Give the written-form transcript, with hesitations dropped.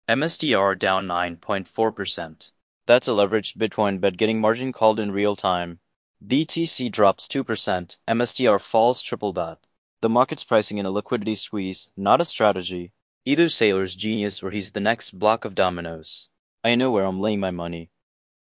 MSTR down 9.4%. That's a leveraged Bitcoin bet getting margin called in real time. BTC drops 2%, MSTR falls triple that. The market's pricing in a liquidity squeeze, not a strategy. Either Saylor's genius or he's the next block of dominoes. I know where I'm laying my money.